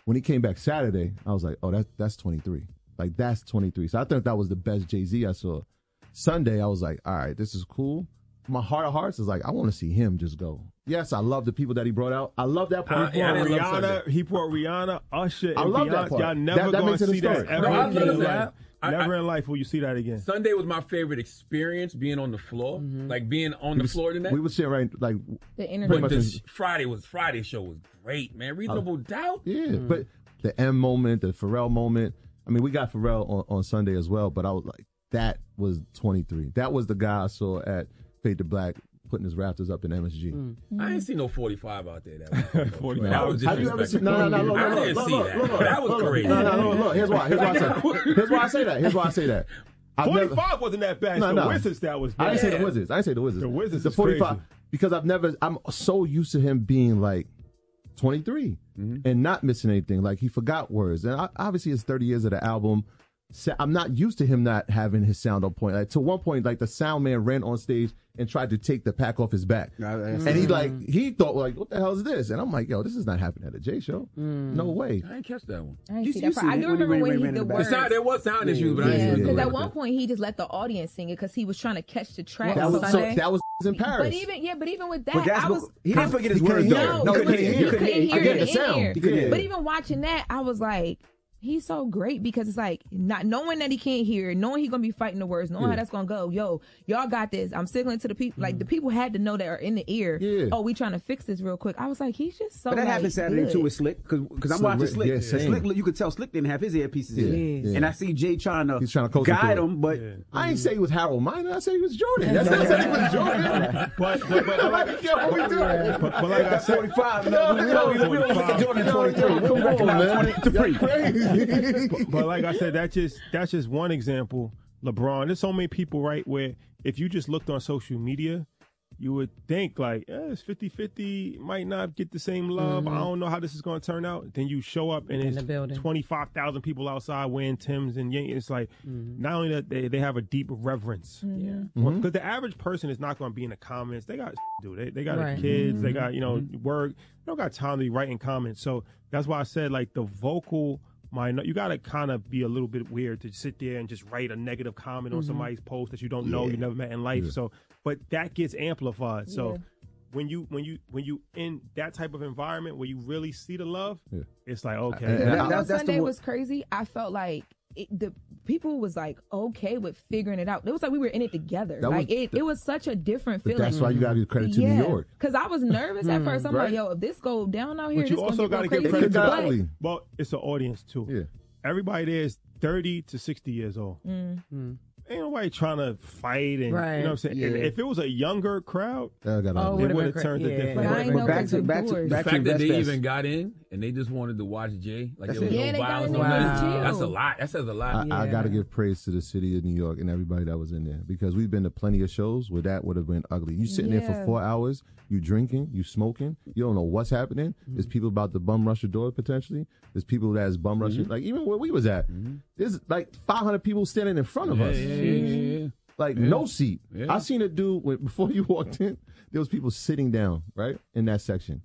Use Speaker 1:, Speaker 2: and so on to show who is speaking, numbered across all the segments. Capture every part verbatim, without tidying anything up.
Speaker 1: when he came back Saturday, I was like, oh, that that's twenty-three. Like that's twenty-three. So I think that was the best Jay-Z I saw. Sunday, I was like, all right, this is cool. My heart of hearts is like, I want to see him just go. Yes, I love the people that he brought out. I love that part.
Speaker 2: Uh, he, brought Rihanna, he brought Rihanna, Usher, and
Speaker 1: I love
Speaker 2: Beyonce.
Speaker 1: that part.
Speaker 2: Y'all never
Speaker 1: that,
Speaker 2: going to see that ever
Speaker 3: no,
Speaker 2: in your life.
Speaker 3: I,
Speaker 2: Never
Speaker 3: I,
Speaker 2: in life will you see that again.
Speaker 3: Sunday was my favorite experience, being on the floor, mm-hmm. like being on the
Speaker 1: was,
Speaker 3: floor tonight.
Speaker 1: We would sit right like
Speaker 4: the internet.
Speaker 3: But this Friday was Friday show was great, man. Reasonable uh, Doubt.
Speaker 1: Yeah, mm. but the M moment, the Pharrell moment. I mean, we got Pharrell on, on Sunday as well, but I was like, that was twenty-three. That was the guy I saw at Fade to Black putting his Raptors up in M S G.
Speaker 3: Mm. I ain't see no forty-five out there. That was
Speaker 2: forty-five.
Speaker 3: That was
Speaker 1: Have you ever seen? No, no, no, look,
Speaker 3: I
Speaker 1: look,
Speaker 3: didn't
Speaker 1: look,
Speaker 3: see
Speaker 1: look,
Speaker 3: that.
Speaker 1: Look, look,
Speaker 3: that was
Speaker 1: look,
Speaker 3: crazy.
Speaker 1: No, no, no, look. Here's why. Here's why I say. Here's why I say that. Here's why I say that. I've
Speaker 2: forty-five
Speaker 1: never,
Speaker 2: wasn't that bad. It's
Speaker 1: no,
Speaker 2: the
Speaker 1: no.
Speaker 2: Wizards that was bad.
Speaker 1: I didn't say the Wizards. I didn't say the Wizards.
Speaker 2: The Wizards.
Speaker 1: The
Speaker 2: is
Speaker 1: forty-five
Speaker 2: crazy.
Speaker 1: because I've never. I'm so used to him being like twenty-three mm-hmm. and not missing anything. Like he forgot words, and I, obviously it's thirty years of the album. I'm not used to him not having his sound on point. Like to one point, like the sound man ran on stage and tried to take the pack off his back, mm. and he like he thought like, "What the hell is this?" And I'm like, "Yo, this is not happening at a J show. Mm. No way."
Speaker 3: I didn't catch that one.
Speaker 4: I, didn't see that part. I do remember when he the words.
Speaker 3: Sound, there was sound issues, but
Speaker 4: yeah,
Speaker 3: I didn't see
Speaker 4: because
Speaker 3: it.
Speaker 4: at one point he just let the audience sing it because he was trying to catch the track.
Speaker 1: That was, so, that was in Paris.
Speaker 4: But even yeah, but even with that,
Speaker 5: but
Speaker 4: I was
Speaker 5: he didn't forget his words though.
Speaker 4: No,
Speaker 5: he couldn't
Speaker 4: hear.
Speaker 5: hear.
Speaker 4: You couldn't hear it in
Speaker 1: sound.
Speaker 4: here. But even watching that, I was like, he's so great because it's like not knowing that he can't hear, knowing he's gonna be fighting the words, knowing yeah. how that's gonna go. Yo, y'all got this. I'm signaling to the people. Like the people had to know that are in the ear.
Speaker 1: Yeah.
Speaker 4: Oh, we trying to fix this real quick. I was like, he's just so.
Speaker 5: But that
Speaker 4: like,
Speaker 5: happened Saturday
Speaker 4: good.
Speaker 5: too with Slick because I'm
Speaker 1: Slick,
Speaker 5: watching Slick.
Speaker 1: yeah,
Speaker 5: Slick, you could tell Slick didn't have his earpieces
Speaker 1: yeah.
Speaker 5: in,
Speaker 1: Yeah.
Speaker 5: and I see Jay trying to,
Speaker 1: He's trying to coach
Speaker 5: guide
Speaker 1: him,
Speaker 5: him. But
Speaker 1: yeah. I ain't say he was Harold Miner. I said he was Jordan. That's not saying he was Jordan.
Speaker 2: but, but, but,
Speaker 1: like, yo, what we doing?
Speaker 2: But, but like I said,
Speaker 5: forty-five. No, we don't look at Jordan at twenty-three.
Speaker 1: Come on, man.
Speaker 5: twenty-three.
Speaker 2: but, but like I said, that just that's just one example. LeBron, there's so many people, right, where if you just looked on social media, you would think like, eh, it's fifty-fifty, might not get the same love. Mm-hmm. I don't know how this is going to turn out. Then you show up and
Speaker 6: in
Speaker 2: it's twenty-five thousand people outside wearing Timbs and Yankees. It's like, mm-hmm. not only that they, they have a deep reverence.
Speaker 4: Mm-hmm.
Speaker 2: Yeah. Because mm-hmm. the average person is not going to be in the comments. They got to do. They, they got
Speaker 6: right.
Speaker 2: kids.
Speaker 6: Mm-hmm.
Speaker 2: They got, you know,
Speaker 6: mm-hmm.
Speaker 2: work. They don't got time to be writing comments. So that's why I said like the vocal minor, you got to kind of be a little bit weird to sit there and just write a negative comment mm-hmm. on somebody's post that you don't know, yeah. you never met in life. Yeah. So, but that gets amplified. So yeah. when you when you when you in that type of environment where you really see the love, yeah. it's like okay.
Speaker 4: And, and that, that, Sunday the, was crazy. I felt like it, the people was like okay with figuring it out. It was like we were in it together. Like was, it, it was such a different feeling.
Speaker 1: That's why you got to give credit to
Speaker 4: yeah.
Speaker 1: New York.
Speaker 4: Because I was nervous at first. I'm
Speaker 1: right.
Speaker 4: like, yo, if this go down out here,
Speaker 2: but you
Speaker 4: this
Speaker 2: also
Speaker 4: got to
Speaker 2: give credit to
Speaker 1: the
Speaker 2: Well, it's an audience too.
Speaker 1: Yeah.
Speaker 2: Everybody there is thirty to sixty years old.
Speaker 4: Mm.
Speaker 2: Mm. Ain't nobody trying to fight and
Speaker 6: right.
Speaker 2: you know what I'm saying.
Speaker 5: Yeah.
Speaker 2: And if it was a younger crowd,
Speaker 1: oh,
Speaker 2: it would have turned
Speaker 6: yeah.
Speaker 2: a different
Speaker 4: but
Speaker 2: way.
Speaker 4: But
Speaker 5: back to back to
Speaker 3: the
Speaker 5: back
Speaker 3: fact
Speaker 5: to
Speaker 3: that they
Speaker 5: Fest.
Speaker 3: even got in and they just wanted to watch Jay, like
Speaker 5: That's
Speaker 3: there was
Speaker 5: it.
Speaker 3: no
Speaker 4: Yeah, they got
Speaker 3: violence.
Speaker 4: in
Speaker 3: No
Speaker 4: there
Speaker 3: nothing.
Speaker 4: too.
Speaker 3: That's a lot. That says a lot.
Speaker 1: I,
Speaker 4: Yeah.
Speaker 1: I got to give praise to the city of New York and everybody that was in there because we've been to plenty of shows where that would have been ugly. You sitting
Speaker 4: Yeah.
Speaker 1: there for four hours, you drinking, you smoking, you don't know what's happening. Mm-hmm. There's people about to bum rush your door potentially. There's people that's bum rushing. Mm-hmm. Like even where we was at, mm-hmm. there's like five hundred people standing in front of
Speaker 3: yeah,
Speaker 1: us.
Speaker 3: Yeah, yeah, yeah.
Speaker 1: Like
Speaker 3: yeah.
Speaker 1: no seat.
Speaker 3: Yeah.
Speaker 1: I seen a dude when, before you walked in. There was people sitting down right in that section,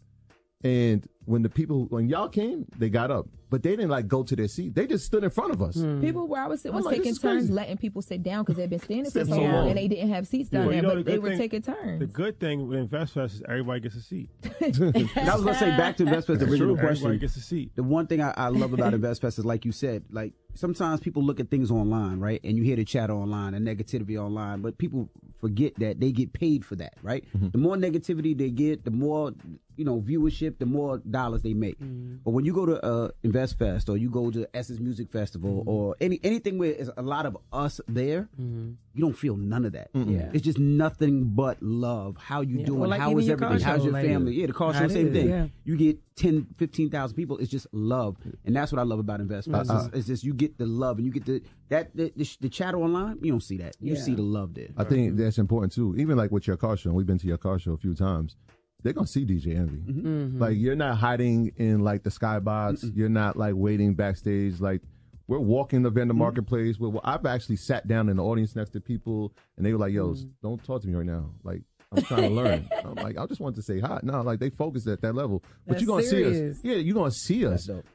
Speaker 1: and when the people when y'all came, they got up, but they didn't like go to their seat. They just stood in front of us.
Speaker 4: Mm. People where I was sitting was
Speaker 1: like,
Speaker 4: taking turns letting people sit down because they'd been standing for so
Speaker 1: so
Speaker 4: long
Speaker 1: long.
Speaker 4: and they didn't have seats down
Speaker 2: Well,
Speaker 4: there,
Speaker 2: you know,
Speaker 4: but
Speaker 2: the
Speaker 4: they
Speaker 2: good
Speaker 4: were
Speaker 2: thing-
Speaker 4: taking turns.
Speaker 2: The good thing with InvestFest is everybody gets a seat.
Speaker 5: I was gonna say back to InvestFest. The original question.
Speaker 2: Everybody gets a seat.
Speaker 5: The one thing I, I love about InvestFest is, like you said, like sometimes people look at things online, right? And you hear the chatter online and negativity online, but people forget that they get paid for that, right? Mm-hmm. The more negativity they get, the more, you know, viewership, the more dollars they make. Mm-hmm. But when you go to uh, InvestFest or you go to Essence Music Festival mm-hmm. or any anything where there's a lot of us there, mm-hmm. you don't feel none of that.
Speaker 6: Mm-hmm. Yeah.
Speaker 5: It's just nothing but love. How you
Speaker 6: yeah.
Speaker 5: doing?
Speaker 6: Well, like
Speaker 5: How is
Speaker 6: your
Speaker 5: everything?
Speaker 6: show,
Speaker 5: How's your
Speaker 6: like,
Speaker 5: family? Yeah, the car show, same
Speaker 6: is,
Speaker 5: thing.
Speaker 6: Yeah.
Speaker 5: You get ten, fifteen thousand people. It's just love. And that's what I love about InvestFest. Uh, it's, it's just you get the love and you get the that the, the, the chatter online. You don't see that. You
Speaker 6: yeah.
Speaker 5: see the love there.
Speaker 1: I think that's important too. Even like with your car show, we've been to your car show a few times. They're gonna see D J Envy.
Speaker 5: Mm-hmm.
Speaker 6: Mm-hmm.
Speaker 1: Like you're not hiding in like the skybox. Mm-mm. You're not like waiting backstage. Like we're walking the vendor mm-hmm. marketplace. Where, well, I've actually sat down in the audience next to people, and they were like, "Yo, mm-hmm. don't talk to me right now." Like I'm trying to learn. I'm like, I just want to say hi. No, like they focus at that level. But
Speaker 6: That's
Speaker 1: you're gonna
Speaker 6: serious.
Speaker 1: see us. Yeah, you're gonna see us.